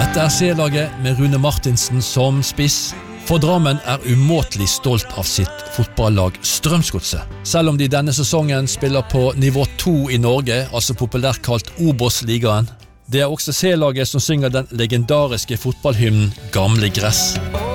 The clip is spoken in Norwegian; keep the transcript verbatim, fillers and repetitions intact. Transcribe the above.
Dette er C-laget med Rune Martinsen som spiss. For Drammen er umåtelig stolt av sitt fotballag Strømsgodset. Selv om de denne sesongen spiller på nivå to i Norge, altså populært kalt Obos-ligaen. Det er også C-laget som synger den legendariske fotballhymnen Gamle Gress.